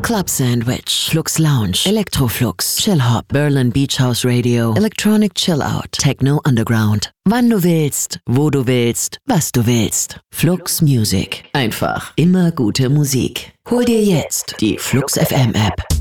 Club Sandwich, Flux Lounge, Electroflux, Chill Hop, Berlin Beach House Radio, Electronic Chill Out, Techno Underground. Wann du willst, wo du willst, was du willst. Flux Music. Einfach immer gute Musik. Hol dir jetzt die Flux FM App.